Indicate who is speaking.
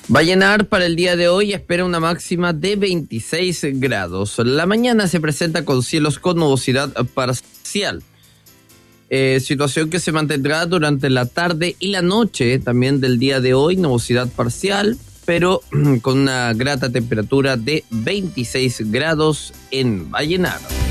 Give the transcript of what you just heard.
Speaker 1: Vallenar para el día de hoy espera una máxima de 26 grados. La mañana se presenta con cielos con nubosidad parcial. Situación que se mantendrá durante la tarde y la noche también del día de hoy, nubosidad parcial, pero con una grata temperatura de 26 grados en Vallenar.